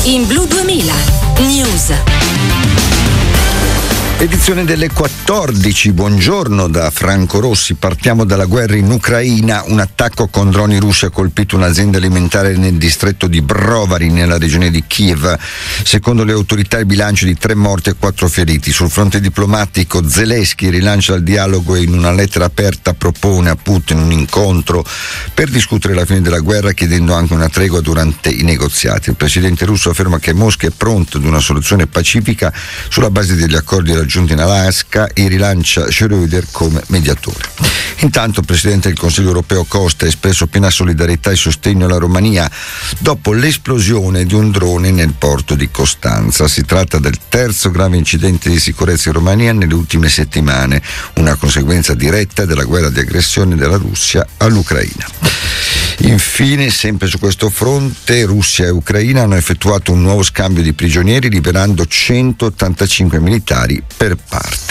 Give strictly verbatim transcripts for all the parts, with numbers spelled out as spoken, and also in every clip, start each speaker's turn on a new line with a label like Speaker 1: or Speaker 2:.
Speaker 1: In Blu duemila News.
Speaker 2: Edizione delle quattordici, buongiorno da Franco Rossi. Partiamo dalla guerra in Ucraina. Un attacco con droni russi ha colpito un'azienda alimentare nel distretto di Brovary, nella regione di Kiev. Secondo le autorità il bilancio di tre morti e quattro feriti. Sul fronte diplomatico Zelensky rilancia il dialogo e in una lettera aperta propone a Putin un incontro per discutere la fine della guerra, chiedendo anche una tregua durante i negoziati. Il presidente russo afferma che Mosca è pronta ad una soluzione pacifica sulla base degli accordi raggiunti in Alaska e rilancia Schröder come mediatore. Intanto il Presidente del Consiglio europeo Costa ha espresso piena solidarietà e sostegno alla Romania dopo l'esplosione di un drone nel porto di Costanza. Si tratta del terzo grave incidente di sicurezza in Romania nelle ultime settimane, una conseguenza diretta della guerra di aggressione della Russia all'Ucraina. Infine, sempre su questo fronte, Russia e Ucraina hanno effettuato un nuovo scambio di prigionieri, liberando centottantacinque militari per parte.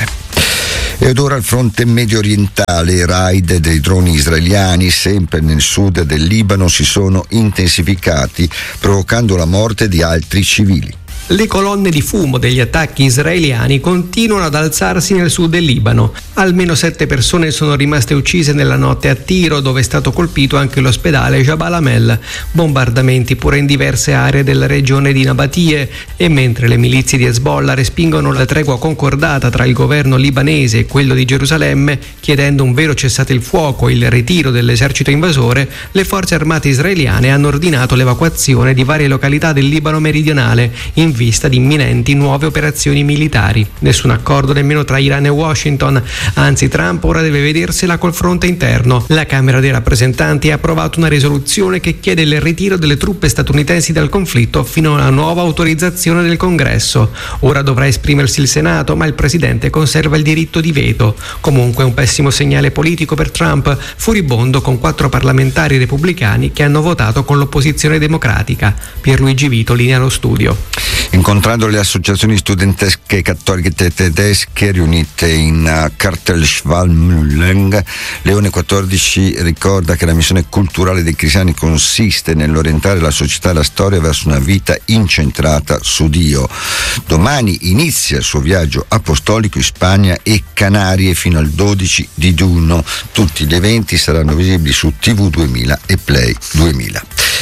Speaker 2: Ed ora al fronte medio orientale, i raid dei droni israeliani sempre nel sud del Libano si sono intensificati, provocando la morte di altri civili.
Speaker 3: Le colonne di fumo degli attacchi israeliani continuano ad alzarsi nel sud del Libano. Almeno sette persone sono rimaste uccise nella notte a Tiro, dove è stato colpito anche l'ospedale Jabal Amel. Bombardamenti pure in diverse aree della regione di Nabatie. E mentre le milizie di Hezbollah respingono la tregua concordata tra il governo libanese e quello di Gerusalemme, chiedendo un vero cessate il fuoco e il ritiro dell'esercito invasore, le forze armate israeliane hanno ordinato l'evacuazione di varie località del Libano meridionale in vista di imminenti nuove operazioni militari. Nessun accordo nemmeno tra Iran e Washington, anzi Trump ora deve vedersela col fronte interno. La Camera dei rappresentanti ha approvato una risoluzione che chiede il ritiro delle truppe statunitensi dal conflitto fino a una nuova autorizzazione del Congresso. Ora dovrà esprimersi il Senato, ma il presidente conserva il diritto di veto. Comunque un pessimo segnale politico per Trump, furibondo con quattro parlamentari repubblicani che hanno votato con l'opposizione democratica. Pierluigi Vito, linea allo studio.
Speaker 2: Incontrando le associazioni studentesche cattoliche tedesche riunite in Kartelschwalmühlen, Leone quattordici ricorda che la missione culturale dei cristiani consiste nell'orientare la società e la storia verso una vita incentrata su Dio. Domani inizia il suo viaggio apostolico in Spagna e Canarie fino al dodici di giugno. Tutti gli eventi saranno visibili su T V duemila e Play duemila.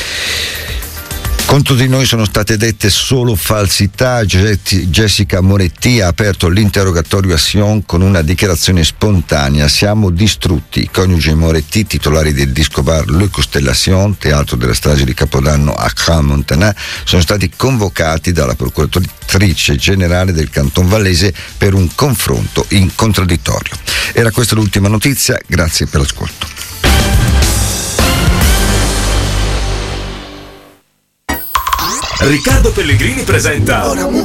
Speaker 2: Contro di noi sono state dette solo falsità. Jessica Moretti ha aperto l'interrogatorio a Sion con una dichiarazione spontanea. Siamo distrutti. I coniugi Moretti, titolari del disco bar Le Constellation, teatro della strage di Capodanno a Crans-Montana, sono stati convocati dalla procuratrice generale del Canton Vallese per un confronto in contraddittorio. Era questa l'ultima notizia, grazie per l'ascolto.
Speaker 4: Riccardo Pellegrini presenta